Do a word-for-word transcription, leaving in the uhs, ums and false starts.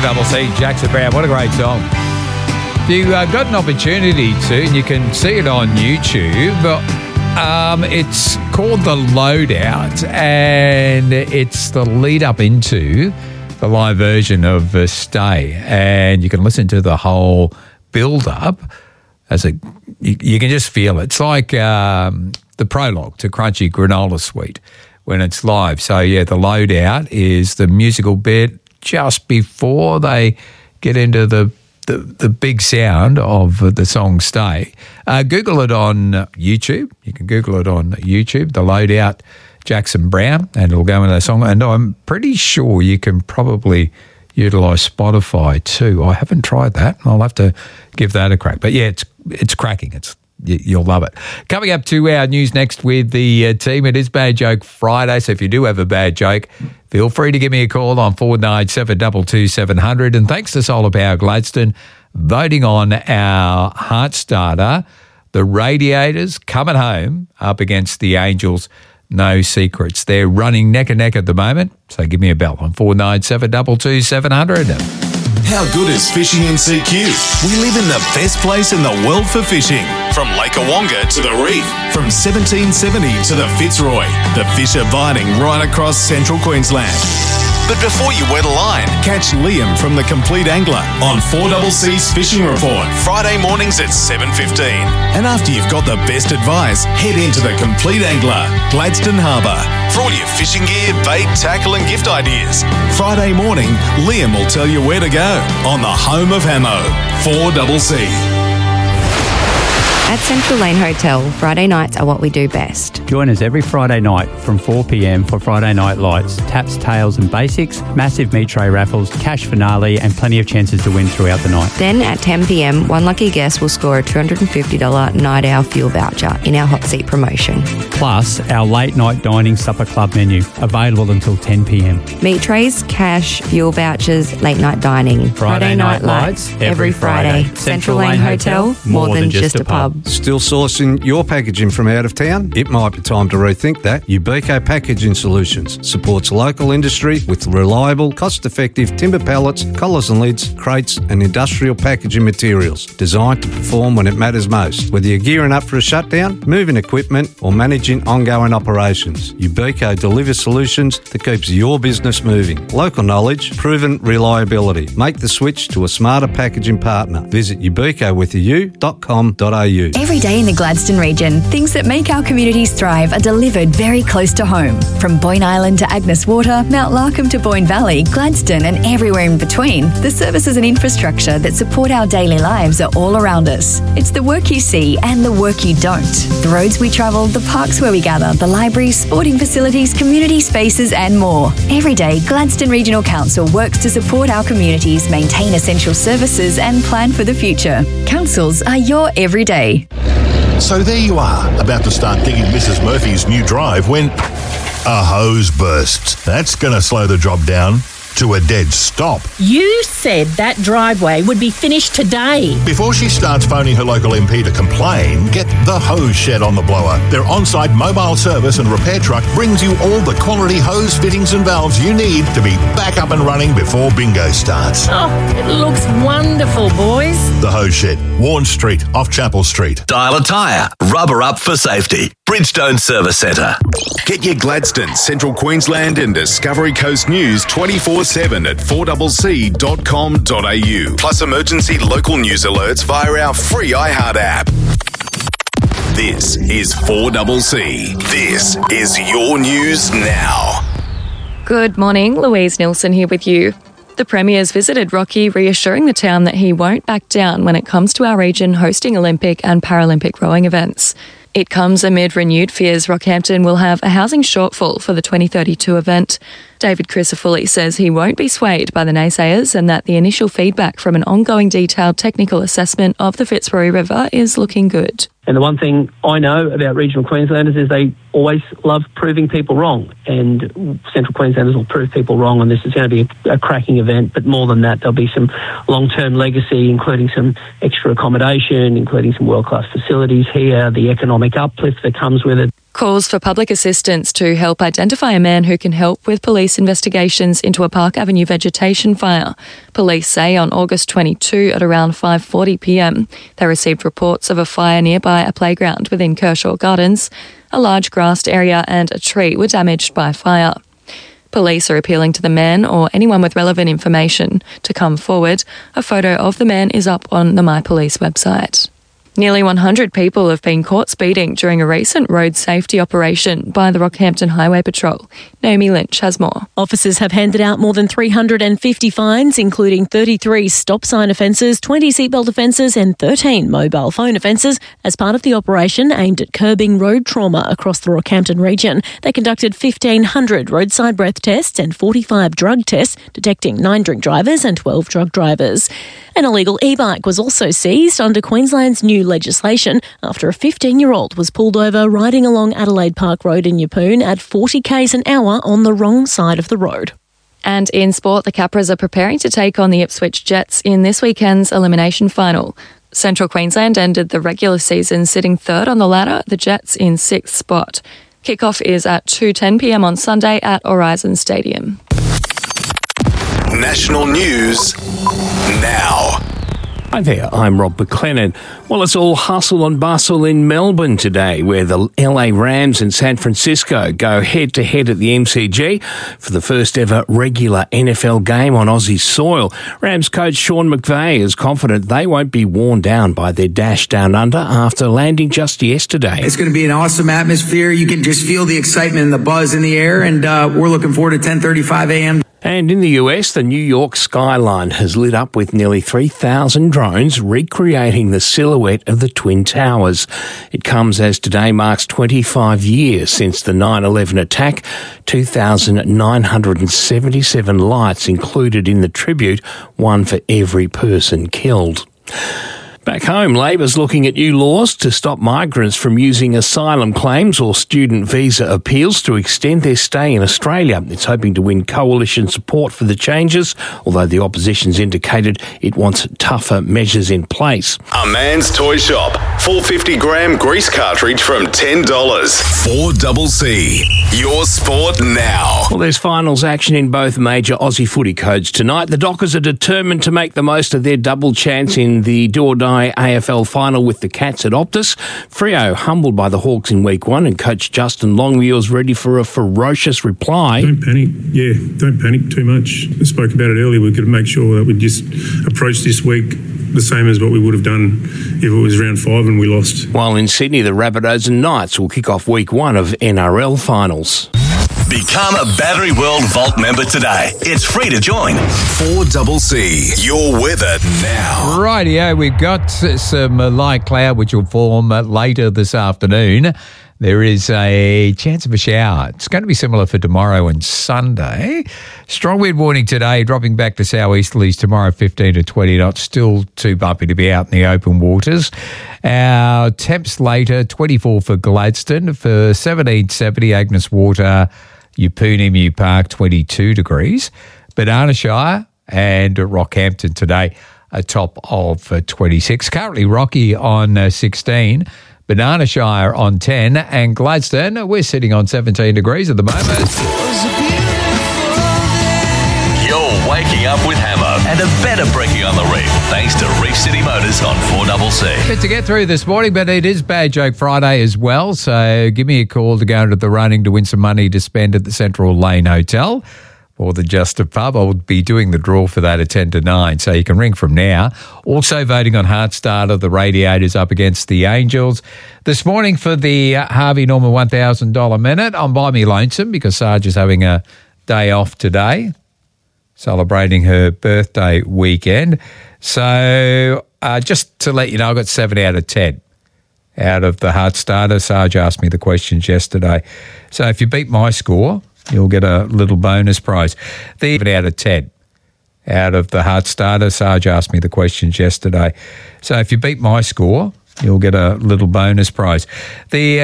Double C, Jackson Brown. What a great song. You uh, got an opportunity to, and you can see it on YouTube, but um, it's called The Loadout, and it's the lead up into the live version of uh, Stay, and you can listen to the whole build up as a you, you can just feel it. It's like um, the prologue to Crunchy Granola Sweet when it's live. So yeah, The Loadout is the musical bit just before they get into the the, the big sound of the song Stay. Uh, Google it on YouTube. You can Google it on YouTube, The Loadout, Jackson Brown, and it'll go into the song. And I'm pretty sure you can probably utilise Spotify too. I haven't tried that. I'll have to give that a crack. But yeah, it's it's cracking. It's You'll love it. Coming up to our news next with the uh, team. It is Bad Joke Friday, so if you do have a bad joke, feel free to give me a call on four nine seven two two seven zero zero. And thanks to Solar Power Gladstone voting on our Heart Starter, the Radiators coming home up against the Angels. No secrets. They're running neck and neck at the moment, so give me a bell on four nine seven two two seven zero zero. How good is fishing in C Q? We live in the best place in the world for fishing. From Lake Awonga to the reef, from seventeen seventy to the Fitzroy, the fish are biting right across central Queensland. But before you wet a line, catch Liam from The Complete Angler on four C C's Fishing Report, Friday mornings at seven fifteen. And after you've got the best advice, head into The Complete Angler, Gladstone Harbour, for all your fishing gear, bait, tackle and gift ideas. Friday morning, Liam will tell you where to go on the home of Hamo, four C C. At Central Lane Hotel, Friday nights are what we do best. Join us every Friday night from four p.m. for Friday Night Lights, taps, tails and basics, massive meat tray raffles, cash finale and plenty of chances to win throughout the night. Then at ten p.m, one lucky guest will score a two hundred fifty dollars night hour fuel voucher in our hot seat promotion. Plus, our late night dining supper club menu, available until ten p.m. Meat trays, cash, fuel vouchers, late night dining. Friday, Friday Night, night Lights, every Friday. Friday. Central Lane Hotel, more than just a pub. Still sourcing your packaging from out of town? It might be time to rethink that. Ubico Packaging Solutions supports local industry with reliable, cost-effective timber pallets, collars and lids, crates and industrial packaging materials designed to perform when it matters most. Whether you're gearing up for a shutdown, moving equipment or managing ongoing operations, Ubico delivers solutions that keeps your business moving. Local knowledge, proven reliability. Make the switch to a smarter packaging partner. Visit ubico with a u dot com dot a u. Every day in the Gladstone region, things that make our communities thrive are delivered very close to home. From Boyne Island to Agnes Water, Mount Larkham to Boyne Valley, Gladstone and everywhere in between, the services and infrastructure that support our daily lives are all around us. It's the work you see and the work you don't. The roads we travel, the parks where we gather, the libraries, sporting facilities, community spaces and more. Every day, Gladstone Regional Council works to support our communities, maintain essential services and plan for the future. Councils are your everyday. So there you are, about to start digging Missus Murphy's new drive when a hose bursts. That's going to slow the job down to a dead stop. You said that driveway would be finished today. Before she starts phoning her local M P to complain, get the Hose Shed on the blower. Their on-site mobile service and repair truck brings you all the quality hose fittings and valves you need to be back up and running before bingo starts. Oh, it looks wonderful, boys. The Hose Shed, Warren Street, off Chapel Street. Dial a tyre, rubber up for safety. Bridgestone Service Centre. Get your Gladstone, Central Queensland and Discovery Coast news twenty-four seven at four C C dot com dot a u. Plus emergency local news alerts via our free iHeart app. This is four C C. This is your news now. Good morning, Louise Nilsson here with you. The Premier's visited Rocky, reassuring the town that he won't back down when it comes to our region hosting Olympic and Paralympic rowing events. It comes amid renewed fears Rockhampton will have a housing shortfall for the twenty thirty-two event. David Crisafulli says he won't be swayed by the naysayers and that the initial feedback from an ongoing detailed technical assessment of the Fitzroy River is looking good. And the one thing I know about regional Queenslanders is they always love proving people wrong, and Central Queenslanders will prove people wrong, and this is going to be a, a cracking event. But more than that, there'll be some long-term legacy, including some extra accommodation, including some world-class facilities here, the economic uplift that comes with it. Calls for public assistance to help identify a man who can help with police investigations into a Park Avenue vegetation fire. Police say on August twenty-second at around five forty p m, they received reports of a fire nearby a playground within Kershaw Gardens. A large grassed area and a tree were damaged by fire. Police are appealing to the man or anyone with relevant information to come forward. A photo of the man is up on the My Police website. Nearly one hundred people have been caught speeding during a recent road safety operation by the Rockhampton Highway Patrol. Naomi Lynch has more. Officers have handed out more than three hundred fifty fines, including thirty-three stop sign offences, twenty seatbelt offences and thirteen mobile phone offences as part of the operation aimed at curbing road trauma across the Rockhampton region. They conducted fifteen hundred roadside breath tests and forty-five drug tests, detecting nine drink drivers and twelve drug drivers. An illegal e-bike was also seized under Queensland's new legislation after a fifteen-year-old was pulled over riding along Adelaide Park Road in Yeppoon at forty kays an hour on the wrong side of the road. And in sport, the Capras are preparing to take on the Ipswich Jets in this weekend's elimination final. Central Queensland ended the regular season sitting third on the ladder, the Jets in sixth spot. Kickoff is at two ten p m on Sunday at Aurizon Stadium. National news now. Hi there, I'm Rob McLennan. Well, it's all hustle and bustle in Melbourne today, where the L A Rams and San Francisco go head-to-head at the M C G for the first ever regular N F L game on Aussie soil. Rams coach Sean McVay is confident they won't be worn down by their dash down under after landing just yesterday. It's going to be an awesome atmosphere. You can just feel the excitement and the buzz in the air, and uh, we're looking forward to ten thirty-five a m And in the U S, the New York skyline has lit up with nearly three thousand drones recreating the silhouette of the Twin Towers. It comes as today marks twenty-five years since the nine eleven attack, two thousand nine hundred seventy-seven lights included in the tribute, one for every person killed. Back home, Labor's looking at new laws to stop migrants from using asylum claims or student visa appeals to extend their stay in Australia. It's hoping to win coalition support for the changes, although the opposition's indicated it wants tougher measures in place. A Man's Toy Shop. four hundred fifty gram grease cartridge from ten dollars. four C C. Your sport now. Well, there's finals action in both major Aussie footy codes tonight. The Dockers are determined to make the most of their double chance in the do-or-die A F L final with the Cats at Optus. Freo humbled by the Hawks in week one, and coach Justin Longmuir's ready for a ferocious reply. Don't panic. Yeah, don't panic too much. I spoke about it earlier. We've got to make sure that we just approach this week the same as what we would have done if it was round five and we lost. While in Sydney, the Rabbitohs and Knights will kick off week one of N R L finals. Become a Battery World Vault member today. It's free to join. four C C. Your weather now. Rightio, we've got some uh, light cloud which will form uh, later this afternoon. There is a chance of a shower. It's going to be similar for tomorrow and Sunday. Strong wind warning today, dropping back to southeasterlies tomorrow, fifteen to twenty knots. Still too bumpy to be out in the open waters. Our temps later, twenty-four for Gladstone, for seventeen seventy Agnes Water, Yeppoon Emu Park, twenty-two degrees. Banana Shire and Rockhampton today, a top of uh, twenty-six. Currently Rocky on uh, sixteen. Banana Shire on ten, and Gladstone, we're sitting on seventeen degrees at the moment. You're waking up with Hammer and a better brekkie on the reef, thanks to Reef City Motors on four C C. Bit to get through this morning, but it is Bad Joke Friday as well, so give me a call to go into the running to win some money to spend at the Central Lane Hotel or the Just a Pub. I'll be doing the draw for that at ten to nine, so you can ring from now. Also voting on Heartstarter, the Radiators up against the Angels. This morning for the uh, Harvey Norman one thousand dollars minute, I'm by me lonesome because Sarge is having a day off today, celebrating her birthday weekend. So uh, just to let you know, I got seven out of ten out of the Heartstarter. Sarge asked me the questions yesterday. So if you beat my score, you'll get a little bonus prize. The seven out of ten out of the Heartstarter. Sarge asked me the questions yesterday. So if you beat my score, you'll get a little bonus prize. The